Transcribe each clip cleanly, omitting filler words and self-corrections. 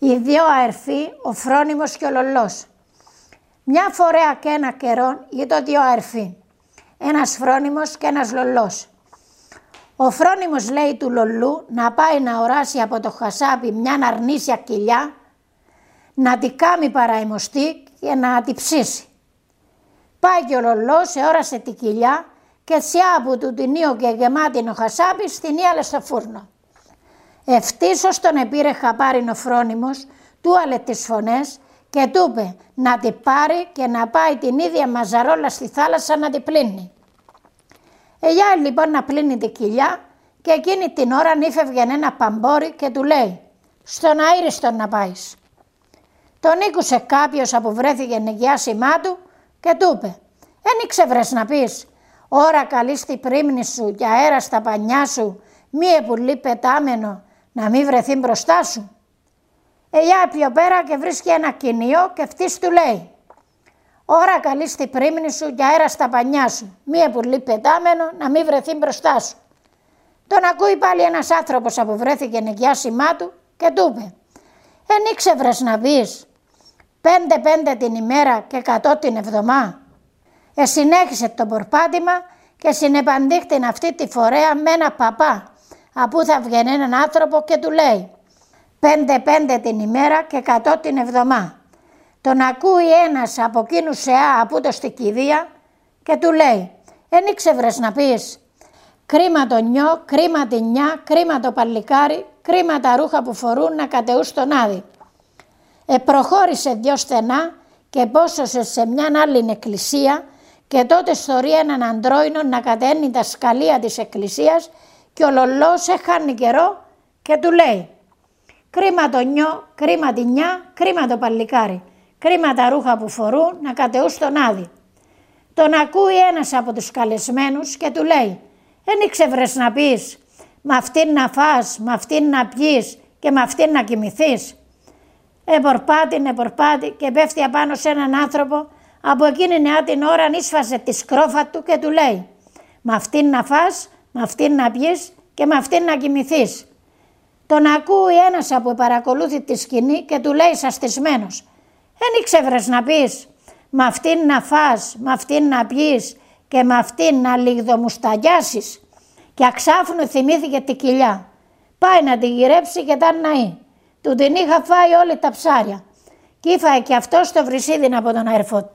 Οι δύο αερφοί, ο Φρόνιμος και ο Λολός. Μια φορέα και ένα καιρό ήταν δύο αερφοί, ένας Φρόνιμος και ένας Λολός. Ο Φρόνιμος λέει του Λολού να πάει να οράσει από το χασάπι μια αρνήσια κοιλιά, να τη κάμει παραημωστή και να τη ψήσει. Πάει και ο Λολός, όρασε τη κοιλιά και τσιά που του την ίω και γεμάτη ο χασάπις την ίαλε στο φούρνο. Ευτύσσως τον επήρε χαπάριν ο Φρόνιμος, του άλε τις φωνές και του είπε να τη πάρει και να πάει την ίδια μαζαρόλα στη θάλασσα να τη πλύνει. Ελιά λοιπόν να πλύνει τη κοιλιά και εκείνη την ώρα νύφευγε ένα παμπόρι και του λέει «Στον αήριστον να πάεις». Τον ήκουσε κάποιος που βρέθηκε νοικιάσιμά του και του είπε «Εν ήξευρες να πεις, ώρα καλή στη πρίμνη σου και αέρα στα πανιά σου, μη επουλή πετάμενο να μην βρεθεί μπροστά σου». Ελιά πιο πέρα και βρίσκει ένα κοινιό και αυτής του λέει «Ώρα καλή στη πρίμνη σου και αέρα στα πανιά σου, μη επουλή πετάμενο να μην βρεθεί μπροστά σου». Τον ακούει πάλι ένας άνθρωπος που βρέθηκε νοικιάσιμά του και του είπε «Εν ήξευρες να πεις, 5 την ημέρα και 100 την εβδομά». Συνέχισε το πορπάτημα και συνεπαντήχτην αυτή τη φορέα με ένα παπά, απού θα βγαίνει έναν άνθρωπο και του λέει 5 την ημέρα και 100 την εβδομά. Τον ακούει ένας από εκείνους σεά από το στη κηδεία και του λέει «Εν ήξευρες να πεις, κρίμα το νιό, κρίμα τη νιά, κρίμα το παλικάρι, κρίμα τα ρούχα που φορούν να κατεούν στον άδη». Προχώρησε 2 στενά και πόσωσε σε μιαν άλλη εκκλησία και τότε στορεί έναν αντρόινο να καταίνει τα σκαλία της εκκλησίας και ο Λολός έχανε καιρό και του λέει «Κρίμα το νιό, κρίμα τη νιά, κρίμα το παλικάρι, κρίμα τα ρούχα που φορούν να κατεούν στον άδη». Τον ακούει ένας από τους καλεσμένους και του λέει «Εν ήξευρες να πεις, μ' αυτήν να φας, μ' αυτήν να πιείς και μ' αυτήν να κοιμηθείς». Επορπάτη και πέφτει απάνω σε έναν άνθρωπο, από εκείνη την ώρα ίσφασε τη σκρόφα του και του λέει «Μ' αυτήν να φας, μ' αυτήν να πιείς και μ' αυτήν να κοιμηθείς». Τον ακούει ένας που παρακολούθει τη σκηνή και του λέει σαστισμένος «Εν ήξευρες να πεις, μ' αυτήν να φας, μ' αυτήν να πιείς και μ' αυτήν να λιγδομουσταγιάσεις». Και αξάφνου θυμήθηκε τη κοιλιά. Πάει να τη γυρέψει και τα ναεί. Του την είχα φάει όλη τα ψάρια. Κι ήφαε και αυτός το βρυσίδιν από τον αερφό του.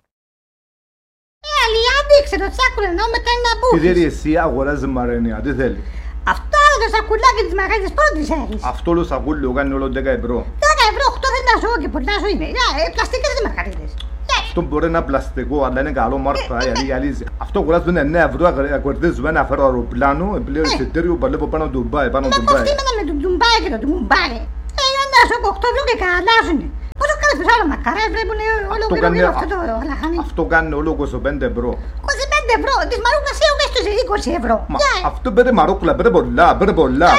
Αλιά δείξε το σάκουλο ενώ μετά είναι να μπούχεις. Τι θέλει εσύ, αγοράζει Μαρένια, τι θέλει. Αυτό το σακουλάκι της μαγαζιάς πότε τις έχεις. Αυτό το σακούλιο κάνει όλο 10 ευρώ. 10 ευρώ, 8 δεν τα ζω και πολλά σου είναι. Πλαστικές δεν μαρκαρίδες. Αυτό μπορεί να είναι πλαστικό, αλλά είναι καλό μάρκα, αλήθεια. Αυτό αγοράζουν 9 ευρώ, κερδίζουμε ένα φέρω αεροπλάνο, πλέον εισιτήριο παλεύω πάνω του Ντουμπάι. Να κοστίμενα με τον Ντουμπάι και τον Ντουμπάι. Να σου 8 ευρώ και καλάζουνε. Πόσο κάνεις πες άλλο μακαρές, βλέπουν όλο γύρω αυτό το λαχανί. Αυτό κάνει όλο 25 ευρώ. 25 ευρώ, της μαρούκλας έχω και στους 20 ευρώ. Αυτό πήρε μαρούκλα, πήρε πολλά πράγματα.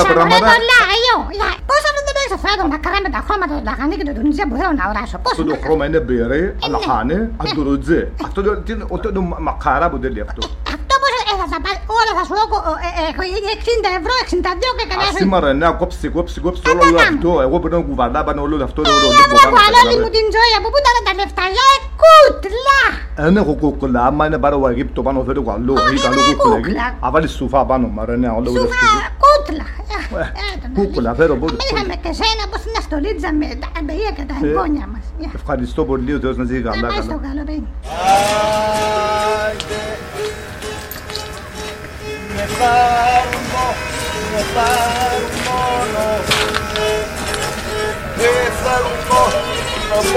Πόσα δεν έχεις αυτά το μακαρά με τα χρώματα, το λαχανί και το τουντζέ που θέλω να οράσω. Αυτό το χρώμα είναι μπειρέ, λαχανί, αντουρούτζέ. Αυτό το μακαρά που θέλει αυτό. Αυτό πώς θα πάρει, όλα θα σου έχω 60 ευρώ, 62 και καλά σου. Σήμερα ναι, κόψει όλο αυτό. Εγώ πρέπει να κουβαλά πάνω όλο αυτό. Κουβαλόλη μου την ζωή, από πού ήταν τα λεφτά, κούτλα. Δεν έχω κούκλα, άμα είναι πάρω Αιγύπτο πάνω φέρω καλό. κούκλα. Αν βάλεις σουφά πάνω, μαρενέα, όλο αυτό. Σουφά, κούκλα. Κούκλα, φέρω πολύ. Είχαμε και σένα πως να στολίτζαμε τα εμπειρία και τα εγγόνια μας. Ευχαριστώ πολύ, ο Θεός να ζει καλά. Να πάει στο καλό, παιδί. Με πάρουν μόνο, δεν θέλουν μόνο.